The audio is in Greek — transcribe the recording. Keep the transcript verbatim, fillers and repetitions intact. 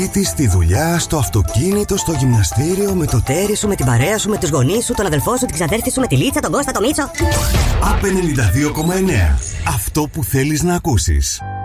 Στη στη δουλειά, στο αυτοκίνητο, στο γυμναστήριο, με το τέρι σου, με την παρέα σου, με τους γονείς σου, τον αδελφό σου, την ξαδέρφη σου, με τη Λίτσα, τον Κώστα, τον Μίτσο. Απ' ενενήντα δύο κόμμα εννέα. Αυτό που θέλεις να ακούσεις.